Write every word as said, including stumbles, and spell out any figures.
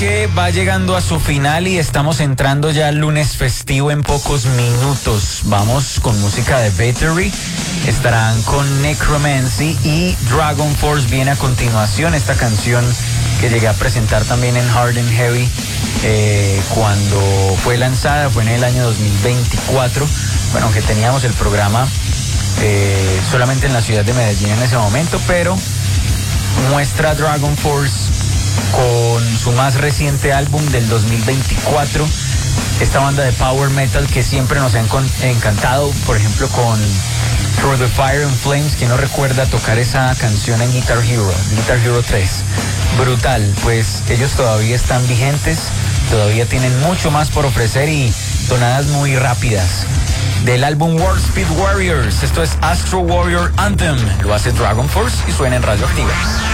bloque va llegando a su final y estamos entrando ya al lunes festivo en pocos minutos. Vamos con música de Battery. Estarán con Necromancy y Dragon Force viene a continuación. Esta canción que llegué a presentar también en Hard and Heavy eh, cuando fue lanzada, fue en el año dos mil veinticuatro. Bueno, aunque teníamos el programa eh, solamente en la ciudad de Medellín en ese momento, pero muestra Dragon Force con su más reciente álbum del dos mil veinticuatro, esta banda de power metal que siempre nos ha encantado, por ejemplo con Through the Fire and Flames. ¿Quién no recuerda tocar esa canción en Guitar Hero, Guitar Hero tres? Brutal. Pues ellos todavía están vigentes, todavía tienen mucho más por ofrecer y tonadas muy rápidas. Del álbum World Speed Warriors, esto es Astro Warrior Anthem, lo hace Dragon Force y suena en Radioactiva.